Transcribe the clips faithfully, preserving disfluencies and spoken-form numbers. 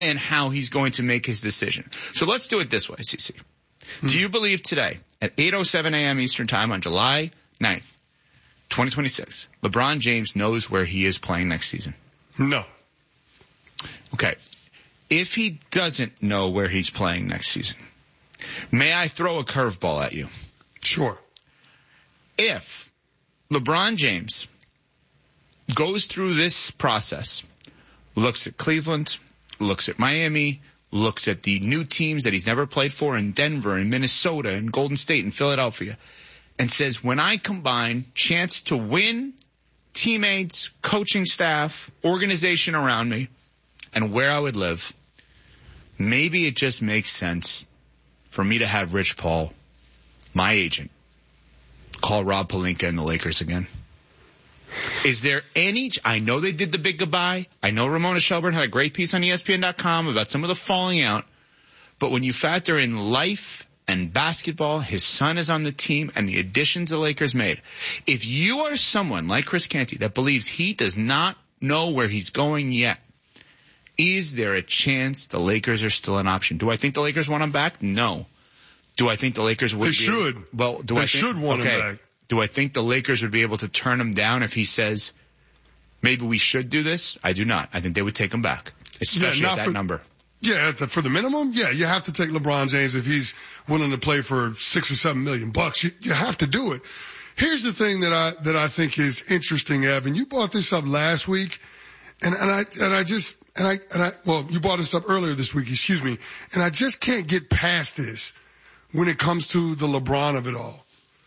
and how he's going to make his decision. So let's do it this way, C C. Hmm. Do you believe today at eight oh seven a.m. Eastern Time on July ninth, twenty twenty-six, LeBron James knows where he is playing next season? No. Okay. If he doesn't know where he's playing next season, may I throw a curveball at you? Sure. If LeBron James goes through this process, looks at Cleveland, looks at Miami, looks at the new teams that he's never played for in Denver and Minnesota and Golden State and Philadelphia, and says, when I combine chance to win, teammates, coaching staff, organization around me, and where I would live, maybe it just makes sense for me to have Rich Paul, my agent, call Rob Pelinka and the Lakers again. Is there any, I know they did the big goodbye. I know Ramona Shelburne had a great piece on E S P N dot com about some of the falling out. But when you factor in life and basketball, his son is on the team, and the additions the Lakers made, if you are someone like Chris Canty that believes he does not know where he's going yet, is there a chance the Lakers are still an option? Do I think the Lakers want him back? No. Do I think the Lakers would They be should. Able, well, do they I think, should want okay, him back. Do I think the Lakers would be able to turn him down if he says, maybe we should do this? I do not. I think they would take him back, especially yeah, at that for, number. Yeah, at the, for the minimum, yeah, you have to take LeBron James if he's willing to play for six or seven million bucks. You, you have to do it. Here's the thing that I that I think is interesting, Evan. You brought this up last week, and and I and I just and I and I well, you brought this up earlier this week, excuse me, and I just can't get past this when it comes to the LeBron of it all.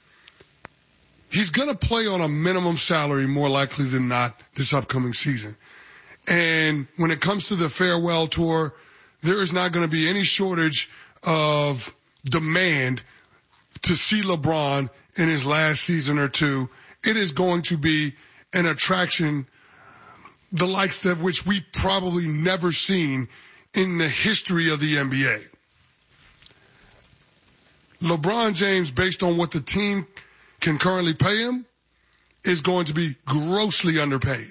He's going to play on a minimum salary more likely than not this upcoming season. And when it comes to the farewell tour, there is not going to be any shortage of demand to see LeBron in his last season or two. It is going to be an attraction, the likes of which we've probably never seen in the history of the N B A. LeBron James, based on what the team can currently pay him, is going to be grossly underpaid.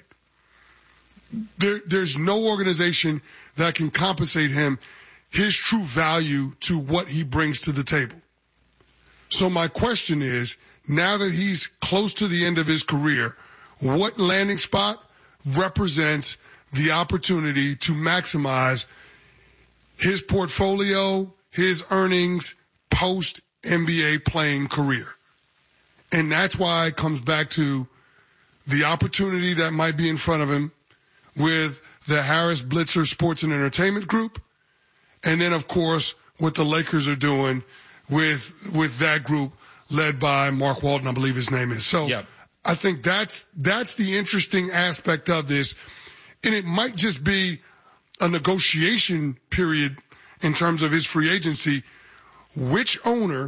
There, there's no organization that can compensate him his true value to what he brings to the table. So my question is, now that he's close to the end of his career, what landing spot represents the opportunity to maximize his portfolio, his earnings, post-N B A playing career? And that's why it comes back to the opportunity that might be in front of him with the Harris Blitzer Sports and Entertainment Group. And then, of course, what the Lakers are doing with, with that group led by Mark Walton, I believe his name is. So yep. I think that's, that's the interesting aspect of this. And it might just be a negotiation period in terms of his free agency. Which owner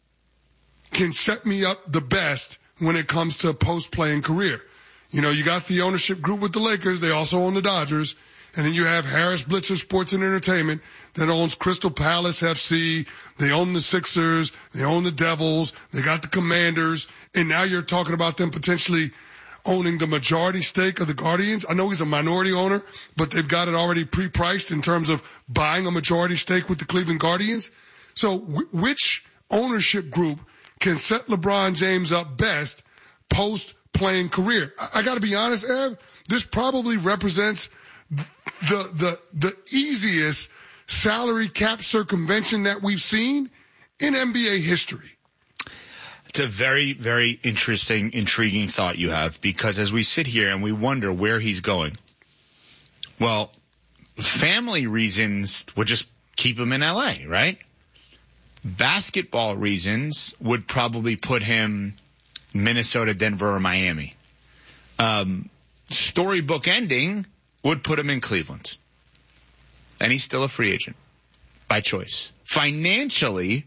can set me up the best when it comes to a post-playing career? You know, you got the ownership group with the Lakers. They also own the Dodgers. And then you have Harris Blitzer Sports and Entertainment that owns Crystal Palace F C. They own the Sixers. They own the Devils. They got the Commanders. And now you're talking about them potentially owning the majority stake of the Guardians. I know he's a minority owner, but they've got it already pre-priced in terms of buying a majority stake with the Cleveland Guardians. So w- which ownership group can set LeBron James up best post-playing career? I, I got to be honest, Ev, this probably represents the the the easiest salary cap circumvention that we've seen in N B A history. It's a very, very interesting, intriguing thought you have, because as we sit here and we wonder where he's going, well, family reasons would just keep him in L A, right? Basketball reasons would probably put him Minnesota, Denver, or Miami. Um, storybook ending would put him in Cleveland. And he's still a free agent by choice. Financially,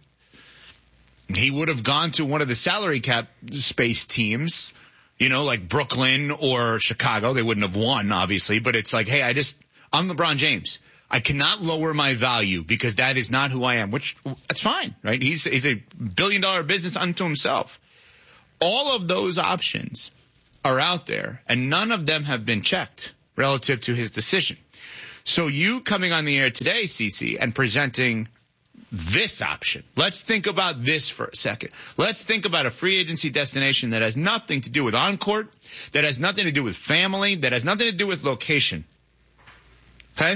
he would have gone to one of the salary cap space teams, you know, like Brooklyn or Chicago. They wouldn't have won, obviously, but it's like, hey, I just, I'm LeBron James. I cannot lower my value because that is not who I am, which, that's fine, right? He's, he's a billion dollar business unto himself. All of those options are out there, and none of them have been checked relative to his decision. So you coming on the air today, Cece, and presenting this option. Let's think about this for a second. Let's think about a free agency destination that has nothing to do with on-court, that has nothing to do with family, that has nothing to do with location. Okay?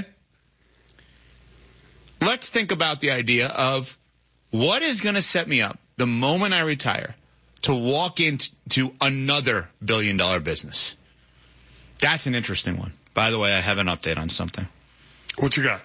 Let's think about the idea of what is going to set me up the moment I retire to walk into another billion-dollar business. That's an interesting one. By the way, I have an update on something. What you got?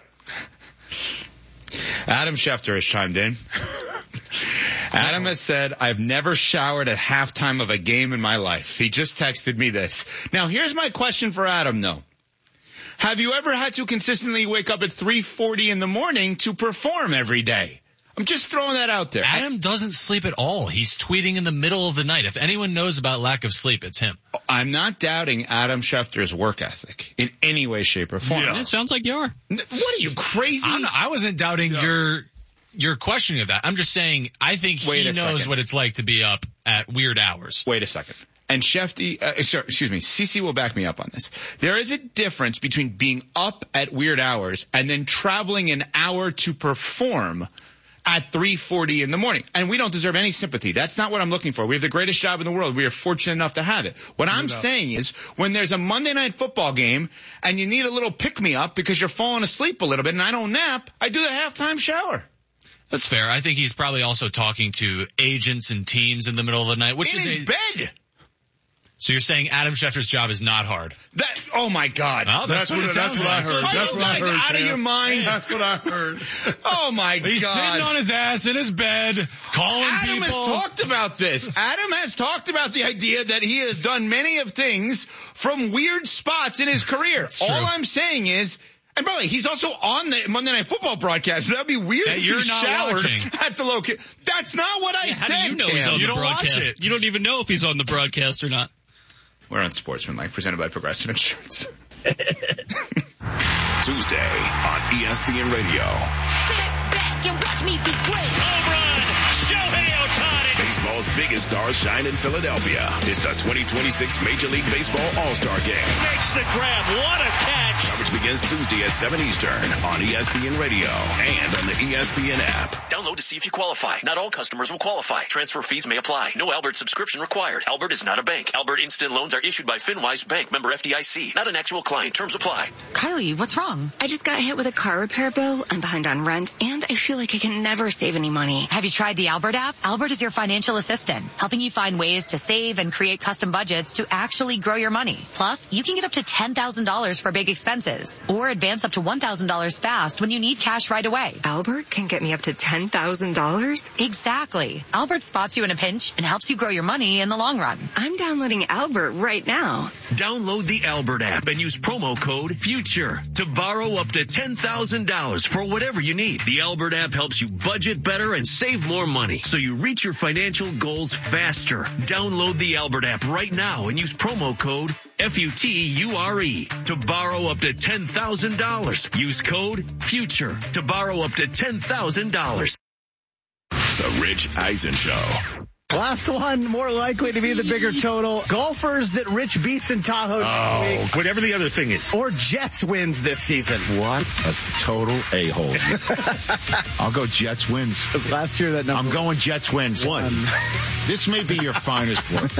Adam Schefter has chimed in. Adam has said, I've never showered at halftime of a game in my life. He just texted me this. Now, here's my question for Adam, though. Have you ever had to consistently wake up at three forty in the morning to perform every day? I'm just throwing that out there. Adam doesn't sleep at all. He's tweeting in the middle of the night. If anyone knows about lack of sleep, it's him. I'm not doubting Adam Schefter's work ethic in any way, shape, or form. Yeah. It sounds like you are. What are you, crazy? I'm not, I wasn't doubting yeah. your your questioning of that. I'm just saying I think Wait he knows second. what it's like to be up at weird hours. Wait a second. And Shefty, uh, sorry, excuse me, Cece will back me up on this. There is a difference between being up at weird hours and then traveling an hour to perform at three forty in the morning. And we don't deserve any sympathy. That's not what I'm looking for. We have the greatest job in the world. We are fortunate enough to have it. What I'm no. saying is when there's a Monday night football game and you need a little pick-me-up because you're falling asleep a little bit and I don't nap, I do the halftime shower. That's fair. I think he's probably also talking to agents and teams in the middle of the night. Which in is his a, bed. So you're saying Adam Schefter's job is not hard? That, oh my God. Oh, that's, that's what, what it sounds That's what like. I heard. Are That's you what I guys heard. out man. of your minds? That's what I heard. Oh my He's God. sitting on his ass in his bed, calling Adam people. has talked about this. Adam has talked about the idea that he has done many of things from weird spots in his career. All I'm saying is, and by the way, he's also on the Monday Night Football broadcast. So that'd be weird that if you're he not showered watching. at the location. That's not what I yeah, said, How do you know Cam. he's on you the don't broadcast? watch it. You don't even know if he's on the broadcast or not. We're on Sportsmanlike, presented by Progressive Insurance. Tuesday on E S P N Radio. Sit back and watch me be great. Home run, Shohei Ohtani. Baseball's biggest stars shine in Philadelphia. It's the twenty twenty-six Major League Baseball All-Star Game. Makes the grab. What a catch. Coverage begins Tuesday at seven Eastern on E S P N Radio and on the E S P N app. Download to see if you qualify. Not all customers will qualify. Transfer fees may apply. No Albert subscription required. Albert is not a bank. Albert Instant Loans are issued by FinWise Bank, member F D I C. Not an actual client. Terms apply. Kylie, what's wrong? I just got hit with a car repair bill. I'm behind on rent, and I feel like I can never save any money. Have you tried the Albert app? Albert is your financial assistant, helping you find ways to save and create custom budgets to actually grow your money. Plus, you can get up to ten thousand dollars for big expenses, or advance up to one thousand dollars fast when you need cash right away. Albert can get me up to ten thousand dollars? Exactly. Albert spots you in a pinch and helps you grow your money in the long run. I'm downloading Albert right now. Download the Albert app and use promo code FUTURE to borrow up to ten thousand dollars for whatever you need. The Albert app helps you budget better and save more money so you reach your financial goals faster. Download the Albert app right now and use promo code F U T U R E to borrow up to ten thousand dollars. Use code FUTURE to borrow up to ten thousand dollars. The Rich Eisen Show. Last one, more likely to be the bigger total. Golfers that Rich beats in Tahoe oh, next week. Whatever the other thing is. Or Jets wins this season. What a total a-hole. I'll go Jets wins. Because last year that number I'm going Jets wins. One. Um, this may be your finest work.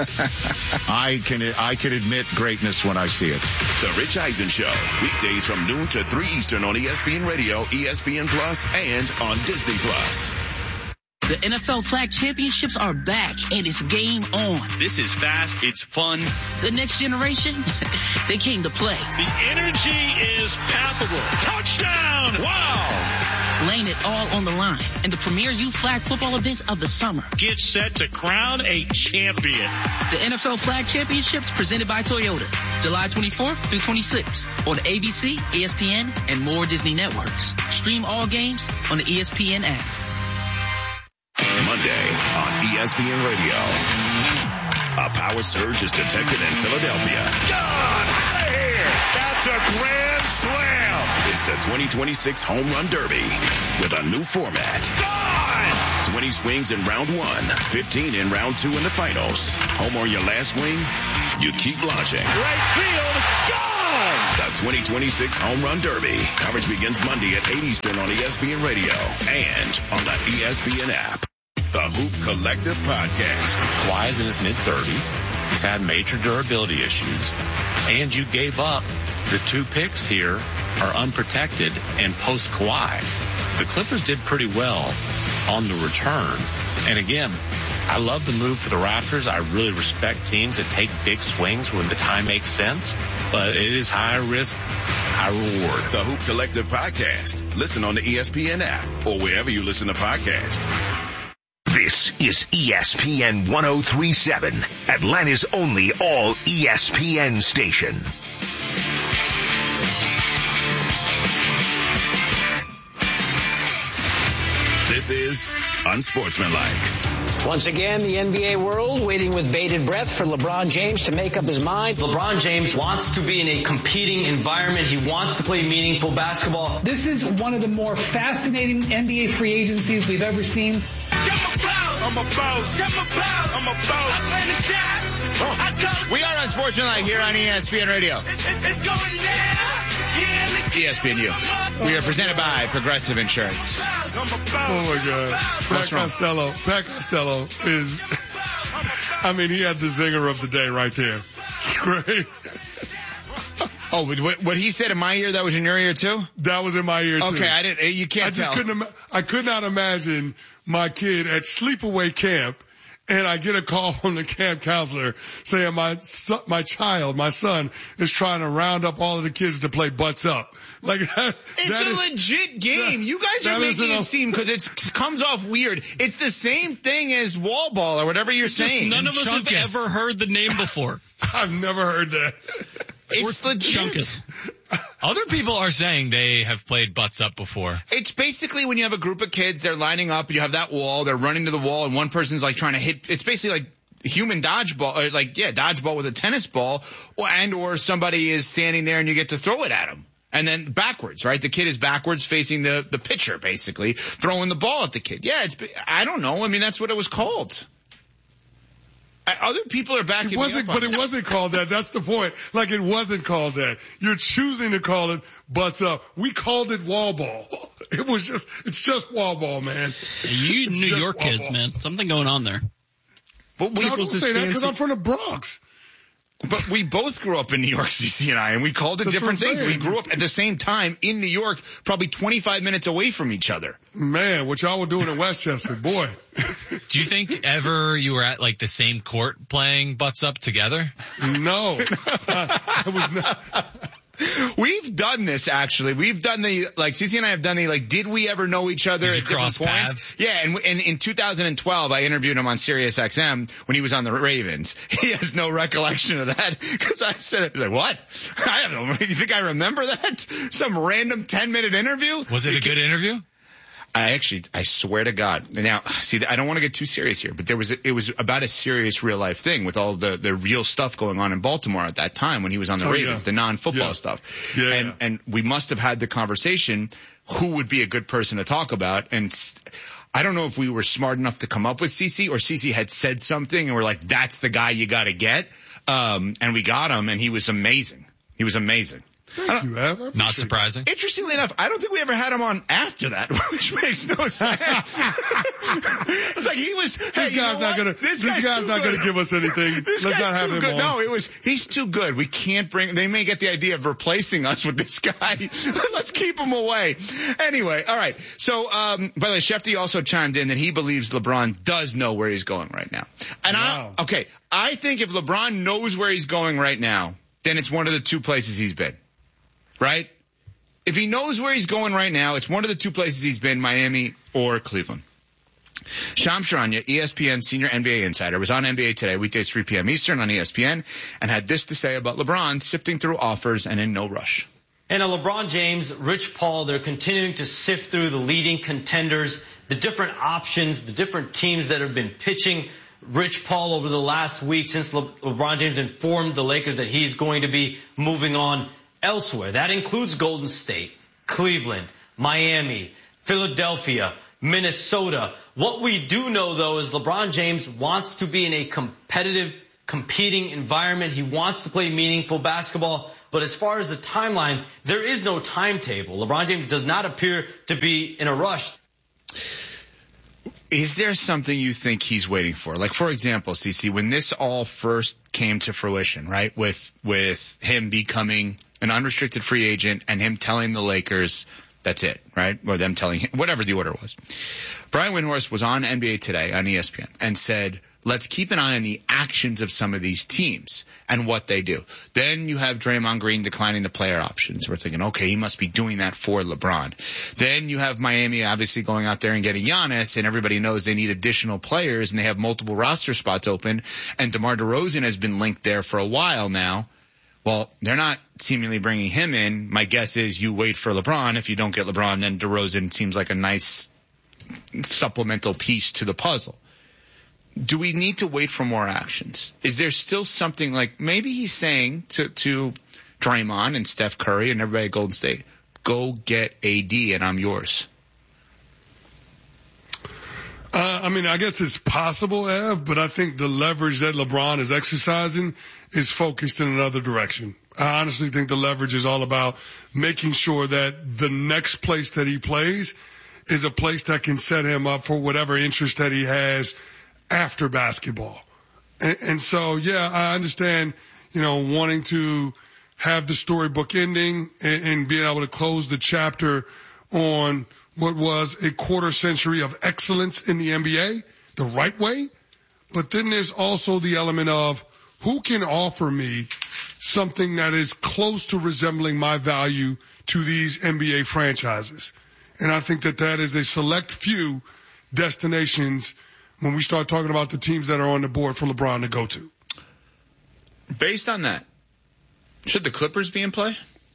I can I can admit greatness when I see it. The Rich Eisen Show. Weekdays from noon to three Eastern on E S P N Radio, E S P N Plus, and on Disney Plus. The N F L Flag Championships are back, and it's game on. This is fast. It's fun. The next generation, they came to play. The energy is palpable. Touchdown! Wow! Laying it all on the line in the premier youth flag football event of the summer. Get set to crown a champion. The N F L Flag Championships presented by Toyota, July twenty-fourth through twenty-sixth on A B C, E S P N, and more Disney networks. Stream all games on the E S P N app. Monday on E S P N Radio. A power surge is detected in Philadelphia. Gone! Out of here! That's a grand slam! It's the twenty twenty-six Home Run Derby with a new format. Gone! twenty swings in round one, fifteen in round two in the finals. Home or your last swing, you keep launching. Right field, gone! The twenty twenty-six Home Run Derby. Coverage begins Monday at eight Eastern on E S P N Radio and on the E S P N app. The Hoop Collective Podcast. Kawhi's in his mid-thirties. He's had major durability issues. And you gave up. The two picks here are unprotected and post-Kawhi. The Clippers did pretty well on the return. And again, I love the move for the Raptors. I really respect teams that take big swings when the time makes sense. But it is high risk, high reward. The Hoop Collective Podcast. Listen on the E S P N app or wherever you listen to podcasts. This is E S P N one oh three point seven, Atlanta's only all E S P N station. This is Unsportsmanlike. Once again, the N B A world waiting with bated breath for LeBron James to make up his mind. LeBron James wants to be in a competing environment. He wants to play meaningful basketball. This is one of the more fascinating N B A free agencies we've ever seen. I'm a boss. I'm a boss. I'm a boss. I the shots. We are Unsportsmanlike here on E S P N Radio. It's, it's going down. E S P N U. We are presented by Progressive Insurance. Oh my God. Pat Costello. Pat Costello is, I mean, he had the zinger of the day right there. It's great. Oh, what, what he said in my ear, that was in your ear too? That was in my ear too. Okay, I didn't, you can't I just tell. couldn't, ima- I could not imagine my kid at sleepaway camp and I get a call from the camp counselor saying my son, my child, my son is trying to round up all of the kids to play butts up. Like that, it's that a is, legit game. That, you guys are making it seem because it comes off weird. It's the same thing as wall ball or whatever you're saying. None of us Chunkus. have ever heard the name before. I've never heard that. It's legit. Other people are saying they have played butts up before. It's basically when you have a group of kids, they're lining up, you have that wall, they're running to the wall, and one person's like trying to hit. It's basically like human dodgeball, or like, yeah, dodgeball with a tennis ball, or, and or somebody is standing there and you get to throw it at them. And then backwards, right? The kid is backwards facing the, the pitcher, basically, throwing the ball at the kid. Yeah, it's, I don't know. I mean, that's what it was called. Other people are backing it wasn't, me up on but it wasn't called that. That's the point. Like it wasn't called that. You're choosing to call it butts up. We called it wall ball. It was just, it's just wall ball, man. You It's New just York wall kids, ball. man. Something going on there. But we So I don't say that because I'm from the Bronx. But we both grew up in New York, C C and I, and we called it That's different what I'm things. We saying. grew up at the same time in New York, probably twenty-five minutes away from each other. Man, what y'all were doing in Westchester, boy. Do you think ever you were at like the same court playing butts up together? No. I was not. We've done this actually. We've done the, like, C C and I have done the, like, did we ever know each other Did you at different cross points? paths? Yeah, and, and in two thousand twelve, I interviewed him on Sirius X M when he was on the Ravens. He has no recollection of that because I said, he's like, what? I don't know. You think I remember that? Some random ten minute interview? Was it a good interview? I actually, I swear to God. Now, see, I don't want to get too serious here, but there was, a, it was about a serious real life thing with all the, the real stuff going on in Baltimore at that time when he was on the Oh, Ravens, yeah. the non-football Yeah. stuff. Yeah, and, yeah. and we must have had the conversation, who would be a good person to talk about? And s- I don't know if we were smart enough to come up with CeCe or CeCe had said something and we're like, that's the guy you got to get. Um, and we got him and he was amazing. He was amazing. Thank you, Ev. I Not appreciate surprising. Interestingly enough, I don't think we ever had him on after that, which makes no sense. It's like he was, hey, This you guy's know not what? gonna, this this guy's, guy's too not good. gonna give us anything. This Let's guy's not have too him good. on. No, it was, he's too good. We can't bring, they may get the idea of replacing us with this guy. Let's keep him away. Anyway, all right. So, um, by the way, Shefty also chimed in that he believes LeBron does know where he's going right now. And Wow. I, okay, I think if LeBron knows where he's going right now, then it's one of the two places he's been. Right? If he knows where he's going right now, it's one of the two places he's been, Miami or Cleveland. Shams Charania, E S P N senior N B A insider, was on N B A Today, weekdays three p.m. Eastern on E S P N, and had this to say about LeBron sifting through offers and in no rush. And uh, LeBron James, Rich Paul, they're continuing to sift through the leading contenders, the different options, the different teams that have been pitching Rich Paul over the last week since Le- LeBron James informed the Lakers that he's going to be moving on elsewhere. That includes Golden State, Cleveland, Miami, Philadelphia, Minnesota. What we do know, though, is LeBron James wants to be in a competitive, competing environment. He wants to play meaningful basketball. But as far as the timeline, there is no timetable. LeBron James does not appear to be in a rush. Is there something you think he's waiting for? Like, for example, CeCe, when this all first came to fruition, right, with with him becoming an unrestricted free agent and him telling the Lakers that's it, right, or them telling him, whatever the order was. Brian Windhorst was on N B A Today on E S P N and said, let's keep an eye on the actions of some of these teams and what they do. Then you have Draymond Green declining the player options. We're thinking, okay, he must be doing that for LeBron. Then you have Miami obviously going out there and getting Giannis, and everybody knows they need additional players, and they have multiple roster spots open, and DeMar DeRozan has been linked there for a while now. Well, they're not seemingly bringing him in. My guess is you wait for LeBron. If you don't get LeBron, then DeRozan seems like a nice supplemental piece to the puzzle. Do we need to wait for more actions? Is there still something like maybe he's saying to, to Draymond and Steph Curry and everybody at Golden State, go get A D and I'm yours? Uh, I mean, I guess it's possible, Ev, but I think the leverage that LeBron is exercising is focused in another direction. I honestly think the leverage is all about making sure that the next place that he plays is a place that can set him up for whatever interest that he has after basketball. And, and so, yeah, I understand, you know, wanting to have the storybook ending and, and being able to close the chapter on what was a quarter century of excellence in the N B A the right way. But then there's also the element of who can offer me something that is close to resembling my value to these N B A franchises. And I think that that is a select few destinations when we start talking about the teams that are on the board for LeBron to go to. Based on that, should the Clippers be in play?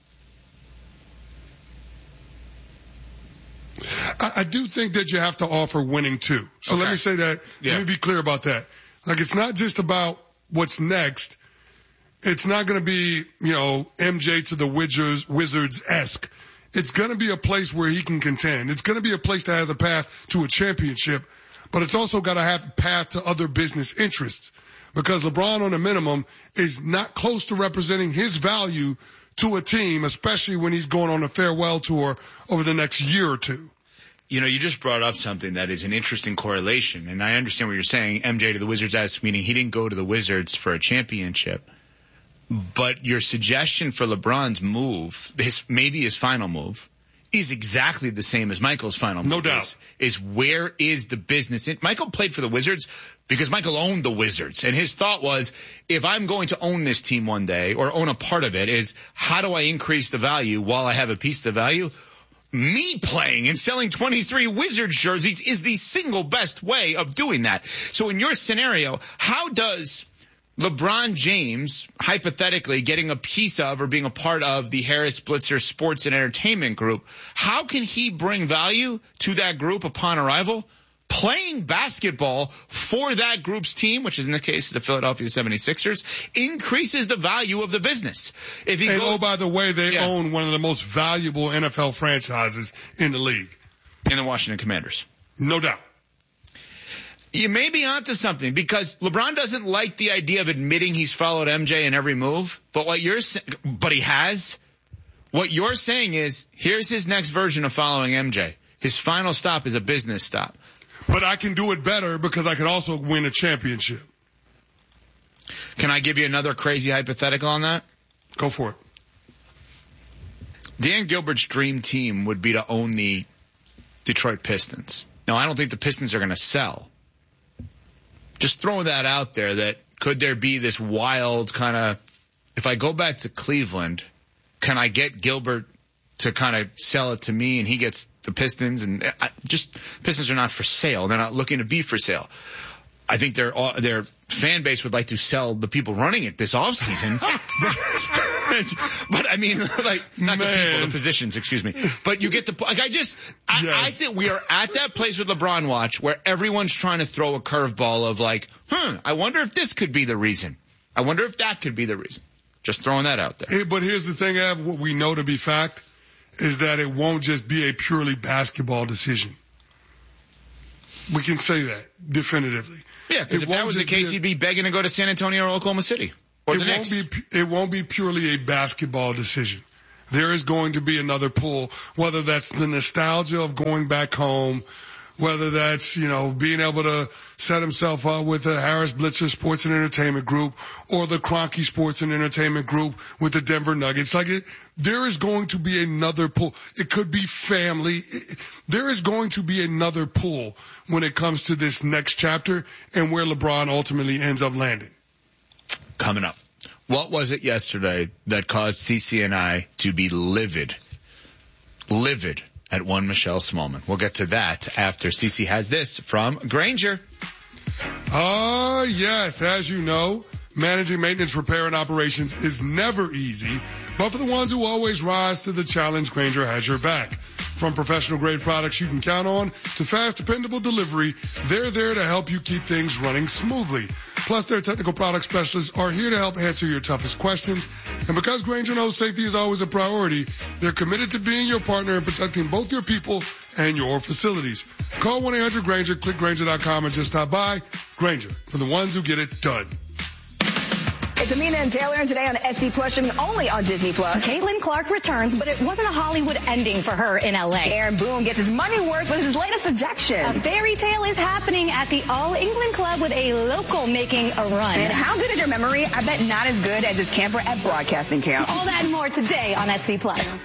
I, I do think that you have to offer winning too. So okay. Let me say that. Yeah. Let me be clear about that. Like, it's not just about what's next. It's not going to be, you know, M J to the Wizards, Wizards-esque. It's going to be a place where he can contend. It's going to be a place that has a path to a championship, but it's also got to have a path to other business interests, because LeBron on a minimum is not close to representing his value to a team, especially when he's going on a farewell tour over the next year or two. You know, you just brought up something that is an interesting correlation, and I understand what you're saying. M J to the Wizards, as meaning he didn't go to the Wizards for a championship. But your suggestion for LeBron's move, his, maybe his final move, is exactly the same as Michael's final move. No doubt. Is, is where is the business? In, Michael played for the Wizards because Michael owned the Wizards. And his thought was, if I'm going to own this team one day or own a part of it, is how do I increase the value while I have a piece of the value? Me playing and selling twenty-three Wizards jerseys is the single best way of doing that. So in your scenario, how does LeBron James, hypothetically, getting a piece of or being a part of the Harris Blitzer Sports and Entertainment Group, how can he bring value to that group upon arrival? Playing basketball for that group's team, which is in the case of the Philadelphia seventy-sixers, increases the value of the business. If he and goes, oh, by the way, they yeah. own one of the most valuable N F L franchises in the league. In the Washington Commanders. No doubt. You may be onto something, because LeBron doesn't like the idea of admitting he's followed M J in every move, but what you're but he has. What you're saying is, here's his next version of following M J. His final stop is a business stop. But I can do it better because I can also win a championship. Can I give you another crazy hypothetical on that? Go for it. Dan Gilbert's dream team would be to own the Detroit Pistons. Now, I don't think the Pistons are going to sell. Just throwing that out there, that could there be this wild kind of, if I go back to Cleveland, can I get Gilbert to kind of sell it to me and he gets the Pistons? And I, just Pistons are not for sale. They're not looking to be for sale. I think their their fan base would like to sell the people running it this offseason. But I mean, like, not Man. the people, the positions, excuse me. But you get the, like, I just, I, yes. I think we are at that place with LeBron Watch where everyone's trying to throw a curveball of like, hmm, I wonder if this could be the reason. I wonder if that could be the reason. Just throwing that out there. Hey, but here's the thing, Av, what we know to be fact is that it won't just be a purely basketball decision. We can say that definitively. Yeah, because if that was the case, a, he'd be begging to go to San Antonio or Oklahoma City. Or it the won't Knicks. be it won't be purely a basketball decision. There is going to be another pull, whether that's the nostalgia of going back home, whether that's, you know, being able to set himself up with the Harris Blitzer Sports and Entertainment Group or the Kroenke Sports and Entertainment Group with the Denver Nuggets. Like it, there is going to be another pull. It could be family. It, there is going to be another pull when it comes to this next chapter and where LeBron ultimately ends up landing. Coming up. What was it yesterday that caused CeCe and I to be livid, livid at one Michelle Smallman? We'll get to that after CeCe has this from Grainger. Ah, uh, yes. As you know, managing maintenance, repair, and operations is never easy. But for the ones who always rise to the challenge, Grainger has your back. From professional-grade products you can count on to fast, dependable delivery, they're there to help you keep things running smoothly. Plus, their technical product specialists are here to help answer your toughest questions. And because Grainger knows safety is always a priority, they're committed to being your partner and protecting both your people and your facilities. Call one eight hundred Grainger, click Grainger dot com, and just stop by. Grainger, for the ones who get it done. It's Amina and Taylor, and today on S C Plus, streaming only on Disney Plus. Caitlin Clark returns, but it wasn't a Hollywood ending for her in L A. Aaron Boone gets his money worth with his latest ejection. A fairy tale is happening at the All England Club with a local making a run. And how good is your memory? I bet not as good as this camper at broadcasting camp. All that and more today on S C Plus.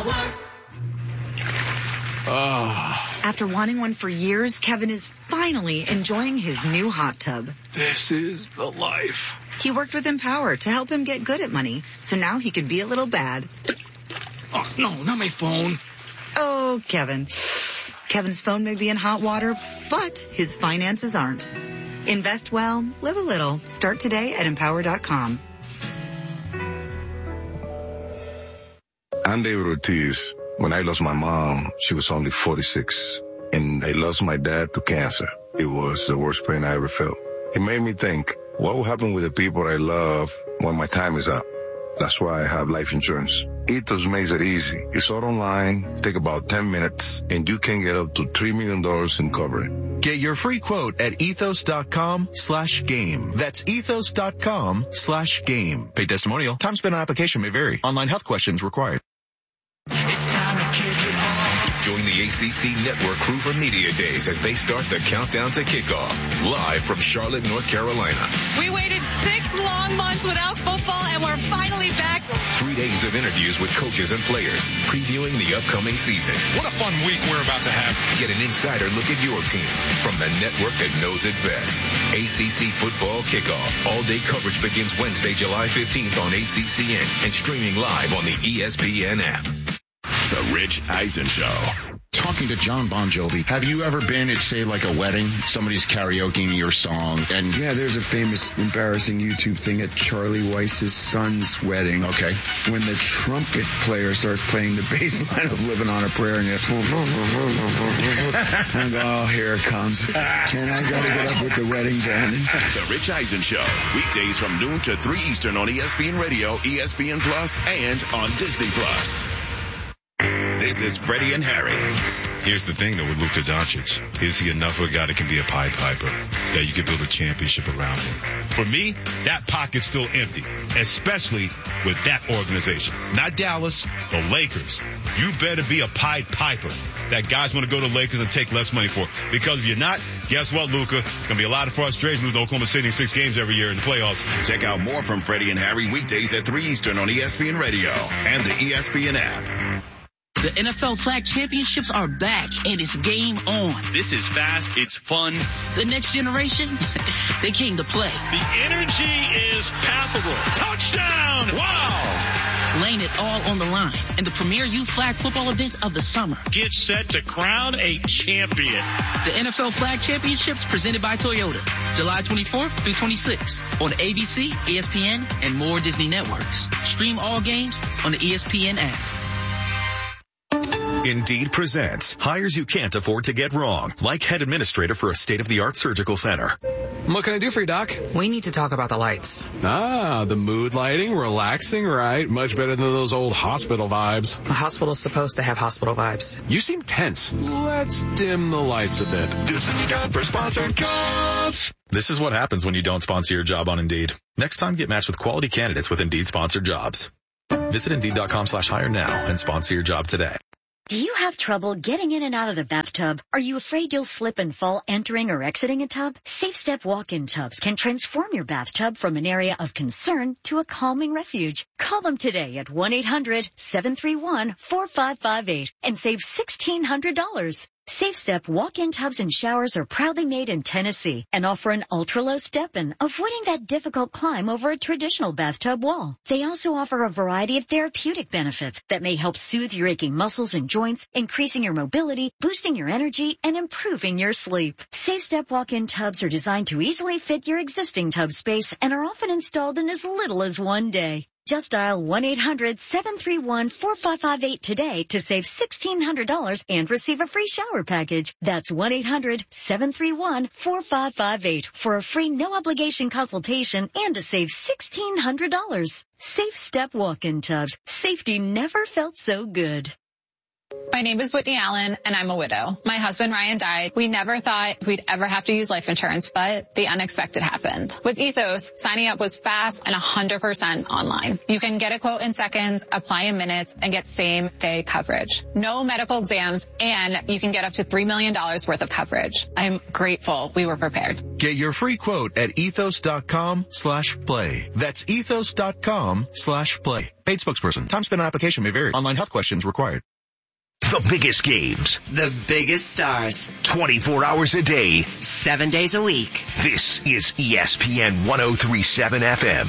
Oh. After wanting one for years, Kevin is finally enjoying his new hot tub. This is the life. He worked with Empower to help him get good at money, so now he can be a little bad. Oh, no, not my phone. Oh, Kevin. Kevin's phone may be in hot water, but his finances aren't. Invest well, live a little. Start today at empower dot com. I'm David Ortiz. When I lost my mom, she was only forty-six, and I lost my dad to cancer. It was the worst pain I ever felt. It made me think, what will happen with the people I love when my time is up? That's why I have life insurance. Ethos makes it easy. It's all online, take about ten minutes, and you can get up to three million dollars in coverage. Get your free quote at ethos dot com slash game. That's ethos dot com slash game. Paid testimonial. Time spent on application may vary. Online health questions required. It's time to kick it off. Join the A C C Network crew for Media Days as they start the countdown to kickoff. Live from Charlotte, North Carolina. We waited six long months without football, and we're finally back. Three days of interviews with coaches and players, previewing the upcoming season. What a fun week we're about to have. Get an insider look at your team from the network that knows it best. A C C Football Kickoff. All-day coverage begins Wednesday, July fifteenth on A C C N and streaming live on the E S P N app. The Rich Eisen Show. Talking to John Bon Jovi, have you ever been at, say, like a wedding? Somebody's karaokeing your song, and yeah, there's a famous, embarrassing YouTube thing at Charlie Weiss's son's wedding. Okay. When the trumpet player starts playing the bass line of "Living on a Prayer," and it, and go, oh, here it comes. And I gotta get up with the wedding band. The Rich Eisen Show, weekdays from noon to three Eastern on E S P N Radio, E S P N Plus, and on Disney Plus. This is Freddie and Harry. Here's the thing, though, with Luka Doncic. Is he enough of a guy that can be a Pied Piper, that you can build a championship around him? For me, that pocket's still empty, especially with that organization. Not Dallas, the Lakers. You better be a Pied Piper that guys want to go to the Lakers and take less money for. Because if you're not, guess what, Luka? It's going to be a lot of frustration losing Oklahoma City in six games every year in the playoffs. Check out more from Freddie and Harry weekdays at three Eastern on E S P N Radio and the E S P N app. The N F L Flag Championships are back, and it's game on. This is fast. It's fun. The next generation, they came to play. The energy is palpable. Touchdown! Wow! Laying it all on the line in the premier youth flag football event of the summer. Get set to crown a champion. The N F L Flag Championships presented by Toyota, July twenty-fourth through twenty-sixth on A B C, E S P N, and more Disney networks. Stream all games on the E S P N app. Indeed presents hires you can't afford to get wrong, like head administrator for a state-of-the-art surgical center. What can I do for you, Doc? We need to talk about the lights. Ah, the mood lighting, relaxing, right? Much better than those old hospital vibes. A hospital's supposed to have hospital vibes. You seem tense. Let's dim the lights a bit. This is time for sponsored jobs. This is what happens when you don't sponsor your job on Indeed. Next time, get matched with quality candidates with Indeed sponsored jobs. Visit Indeed.com slash hire now and sponsor your job today. Do you have trouble getting in and out of the bathtub? Are you afraid you'll slip and fall entering or exiting a tub? Safe Step walk-in tubs can transform your bathtub from an area of concern to a calming refuge. Call them today at one eight hundred seven three one four five five eight and save sixteen hundred dollars. Safe Step walk-in tubs and showers are proudly made in Tennessee and offer an ultra-low step-in, avoiding that difficult climb over a traditional bathtub wall. They also offer a variety of therapeutic benefits that may help soothe your aching muscles and joints, increasing your mobility, boosting your energy, and improving your sleep. Safe Step walk-in tubs are designed to easily fit your existing tub space and are often installed in as little as one day. Just dial one eight hundred seven three one four five five eight today to save sixteen hundred dollars and receive a free shower package. That's one eight hundred seven three one four five five eight for a free no-obligation consultation and to save sixteen hundred dollars. Safe Step walk-in tubs. Safety never felt so good. My name is Whitney Allen, and I'm a widow. My husband, Ryan, died. We never thought we'd ever have to use life insurance, but the unexpected happened. With Ethos, signing up was fast and one hundred percent online. You can get a quote in seconds, apply in minutes, and get same-day coverage. No medical exams, and you can get up to three million dollars worth of coverage. I'm grateful we were prepared. Get your free quote at ethos.com slash play. That's ethos.com slash play. Paid spokesperson. Time spent on application may vary. Online health questions required. The biggest games. The biggest stars. twenty-four hours a day. Seven days a week. This is E S P N ten thirty-seven F M.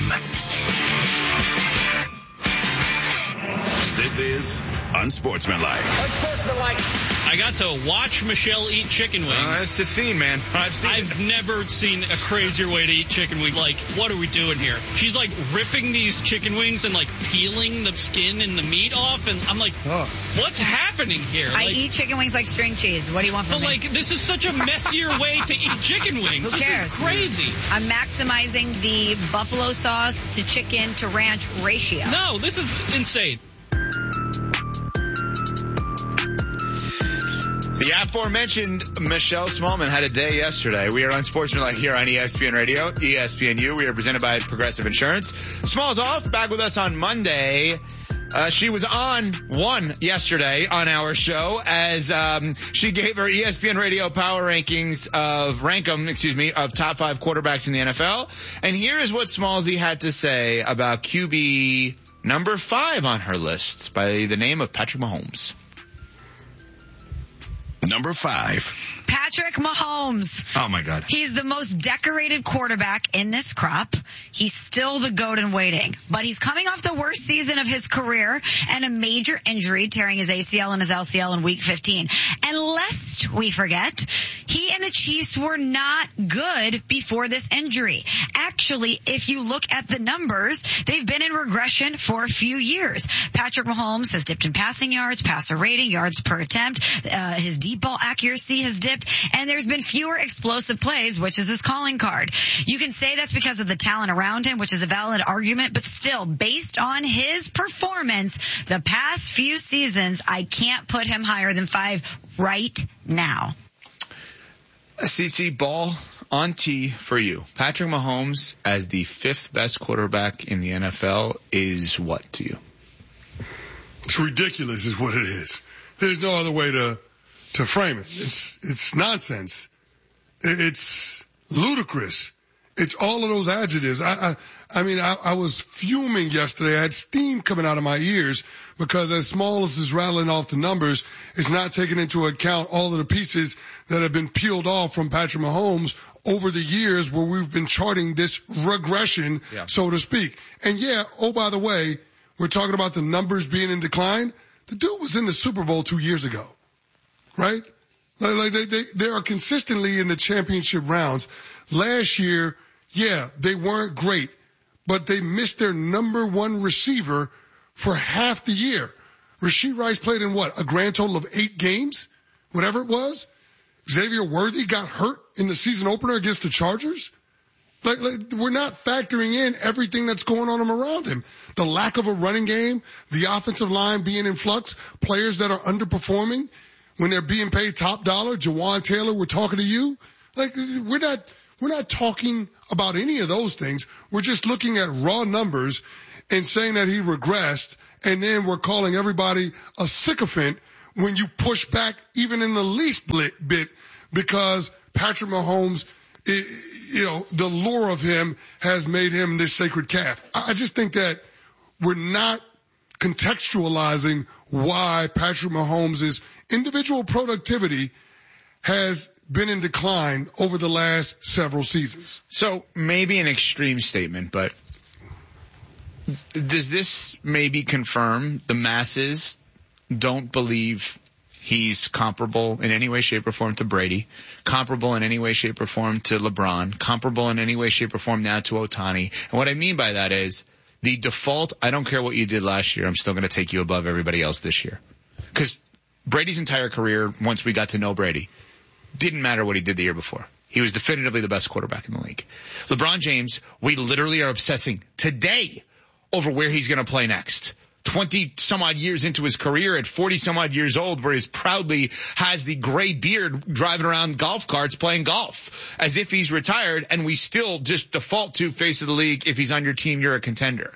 This is Unsportsmanlike. Unsportsmanlike. I got to watch Michelle eat chicken wings. Uh, it's a scene, man. I've seen I've it. never seen a crazier way to eat chicken wings. Like, what are we doing here? She's like ripping these chicken wings and like peeling the skin and the meat off, and I'm like, oh. What's happening here? I like, eat chicken wings like string cheese. What do you want from but me? But like, this is such a messier way to eat chicken wings. Who this cares? is crazy. I'm maximizing the buffalo sauce to chicken to ranch ratio. No, this is insane. The aforementioned Michelle Smallman had a day yesterday. We are Unsportsmanlike here on E S P N Radio, E S P N U. We are presented by Progressive Insurance. Smalls off, back with us on Monday. Uh, she was on one yesterday on our show as um, she gave her E S P N Radio power rankings of rank 'em, excuse me, of top five quarterbacks in the N F L. And here is what Smallsy had to say about Q B number five on her list by the name of Patrick Mahomes. Number five. Patrick Mahomes. Oh, my God. He's the most decorated quarterback in this crop. He's still the GOAT in waiting. But he's coming off the worst season of his career and a major injury, tearing his A C L and his L C L in week fifteen. And lest we forget, he and the Chiefs were not good before this injury. Actually, if you look at the numbers, they've been in regression for a few years. Patrick Mahomes has dipped in passing yards, passer rating, yards per attempt. Uh, his deep ball accuracy has dipped. And there's been fewer explosive plays, which is his calling card. You can say that's because of the talent around him, which is a valid argument, but still, based on his performance the past few seasons, I can't put him higher than five right now. C C, ball on tee for you. Patrick Mahomes as the fifth best quarterback in the N F L is what to you? It's ridiculous is what it is. There's no other way to to frame it. It's, it's nonsense. It's ludicrous. It's all of those adjectives. I, I, I mean, I, I was fuming yesterday. I had steam coming out of my ears because as small as is rattling off the numbers, it's not taking into account all of the pieces that have been peeled off from Patrick Mahomes over the years where we've been charting this regression, yeah. so to speak. And yeah, oh, by the way, we're talking about the numbers being in decline. The dude was in the Super Bowl two years ago. Right? Like, like they, they, they are consistently in the championship rounds. Last year, yeah, they weren't great, but they missed their number one receiver for half the year. Rashee Rice played in what, a grand total of eight games? Whatever it was. Xavier Worthy got hurt in the season opener against the Chargers. Like, like, we're not factoring in everything that's going on around him. The lack of a running game, the offensive line being in flux, players that are underperforming when they're being paid top dollar. Jawan Taylor, we're talking to you. Like, we're not, we're not talking about any of those things. We're just looking at raw numbers and saying that he regressed, and then we're calling everybody a sycophant when you push back even in the least bit because Patrick Mahomes, you know, the lure of him has made him this sacred calf. I just think that we're not contextualizing why Patrick Mahomes' individual productivity has been in decline over the last several seasons. So maybe an extreme statement, but does this maybe confirm the masses don't believe he's comparable in any way, shape, or form to Brady, comparable in any way, shape, or form to LeBron, comparable in any way, shape, or form now to Ohtani? And what I mean by that is the default, I don't care what you did last year, I'm still going to take you above everybody else this year. Because Brady's entire career, once we got to know Brady, didn't matter what he did the year before. He was definitively the best quarterback in the league. LeBron James, we literally are obsessing today over where he's going to play next. twenty some odd years into his career at forty some odd years old, where he proudly has the gray beard driving around golf carts playing golf as if he's retired, and we still just default to face of the league. If he's on your team, you're a contender.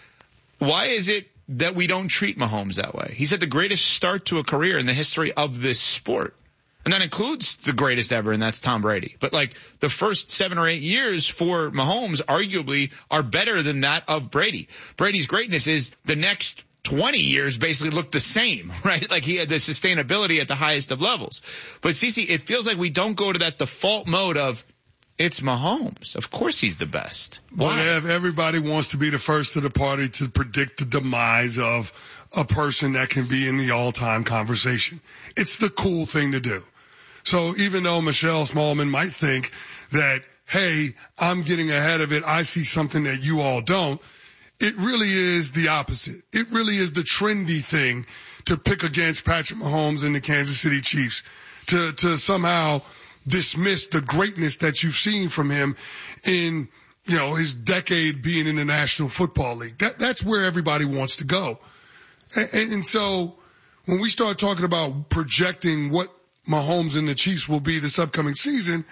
Why is it that we don't treat Mahomes that way? He's had the greatest start to a career in the history of this sport. And that includes the greatest ever, and that's Tom Brady. But like the first seven or eight years for Mahomes arguably are better than that of Brady. Brady's greatness is the next twenty years basically looked the same, right? Like he had the sustainability at the highest of levels. But Cece, it feels like we don't go to that default mode of it's Mahomes. Of course he's the best. Why? Well, Ev, everybody wants to be the first to the party to predict the demise of a person that can be in the all-time conversation. It's the cool thing to do. So even though Michelle Smallman might think that, hey, I'm getting ahead of it, I see something that you all don't, it really is the opposite. It really is the trendy thing to pick against Patrick Mahomes and the Kansas City Chiefs, to, to somehow dismiss the greatness that you've seen from him in, you know, his decade being in the National Football League. That, that's where everybody wants to go. And, and so when we start talking about projecting what Mahomes and the Chiefs will be this upcoming season,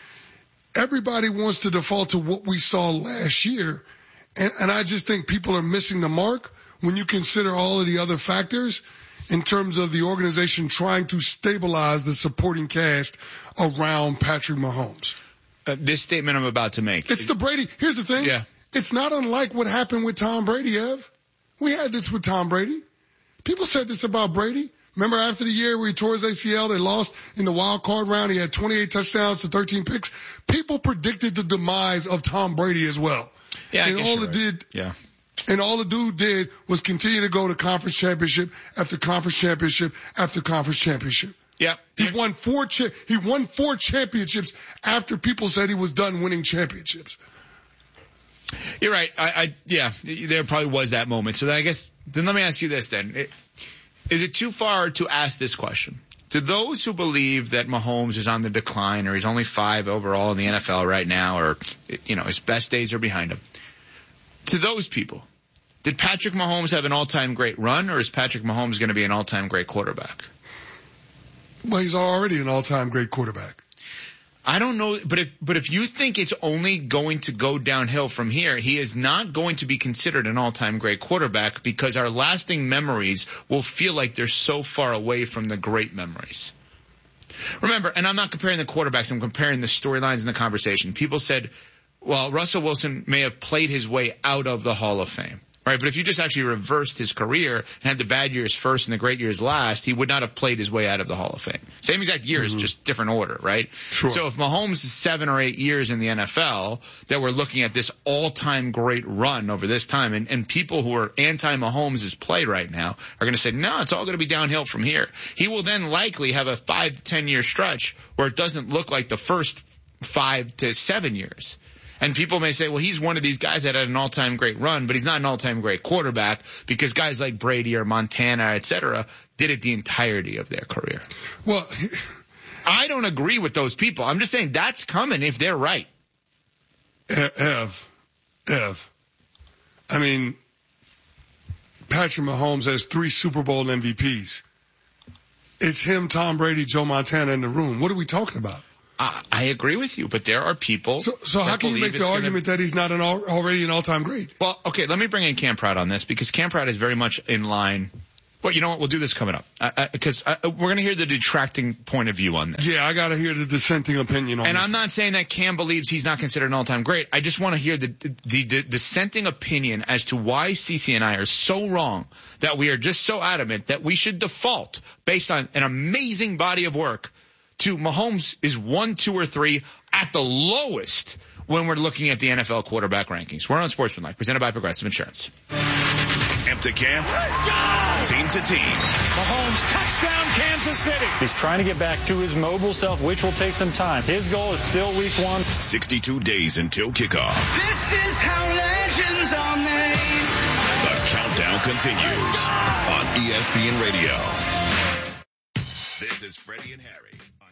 everybody wants to default to what we saw last year. And, and I just think people are missing the mark when you consider all of the other factors in terms of the organization trying to stabilize the supporting cast around Patrick Mahomes. Uh, this statement I'm about to make. It's the Brady. Here's the thing. Yeah. It's not unlike what happened with Tom Brady, Ev. We had this with Tom Brady. People said this about Brady. Remember after the year where he tore his A C L, they lost in the wild card round. He had twenty-eight touchdowns to thirteen picks. People predicted the demise of Tom Brady as well. Yeah, and I all it right. did, yeah. And all the dude did was continue to go to conference championship after conference championship after conference championship. Yeah. He won four, cha- he won four championships after people said he was done winning championships. You're right. I, I, yeah, there probably was that moment. So then I guess, then let me ask you this then. It, is it too far to ask this question? To those who believe that Mahomes is on the decline, or he's only five overall in the N F L right now, or, you know, his best days are behind him. To those people, did Patrick Mahomes have an all-time great run, or is Patrick Mahomes going to be an all-time great quarterback? Well, he's already an all-time great quarterback. I don't know, but if but if you think it's only going to go downhill from here, he is not going to be considered an all-time great quarterback because our lasting memories will feel like they're so far away from the great memories. Remember, and I'm not comparing the quarterbacks, I'm comparing the storylines and the conversation. People said, well, Russell Wilson may have played his way out of the Hall of Fame. Right, but if you just actually reversed his career and had the bad years first and the great years last, he would not have played his way out of the Hall of Fame. Same exact years, mm-hmm. just different order, right? Sure. So if Mahomes is seven or eight years in the N F L, that we're looking at this all-time great run over this time, and, and people who are anti-Mahomes' play right now are going to say, no, it's all going to be downhill from here. He will then likely have a five to ten year stretch where it doesn't look like the first five to seven years. And people may say, well, he's one of these guys that had an all-time great run, but he's not an all-time great quarterback because guys like Brady or Montana, et cetera, did it the entirety of their career. Well, I don't agree with those people. I'm just saying that's coming if they're right. Ev, Ev, I mean, Patrick Mahomes has three Super Bowl M V Ps. It's him, Tom Brady, Joe Montana in the room. What are we talking about? I, I agree with you, but there are people. So, so how can you make the argument gonna... that he's not an all, already an all-time great? Well, okay, let me bring in Cam Pratt on this because Cam Pratt is very much in line. Well, you know what? We'll do this coming up because uh, uh, we're going to hear the detracting point of view on this. Yeah, I got to hear the dissenting opinion on and this. And I'm not saying that Cam believes he's not considered an all-time great. I just want to hear the, the, the, the dissenting opinion as to why Cece and I are so wrong that we are just so adamant that we should default based on an amazing body of work to Mahomes is one, two, or three at the lowest when we're looking at the N F L quarterback rankings. We're on Sportsmanlike, presented by Progressive Insurance. Camp to camp, team to team. Mahomes, touchdown, Kansas City. He's trying to get back to his mobile self, which will take some time. His goal is still week one. sixty-two days until kickoff. This is how legends are made. The countdown continues on E S P N Radio. This is Freddie and Harry on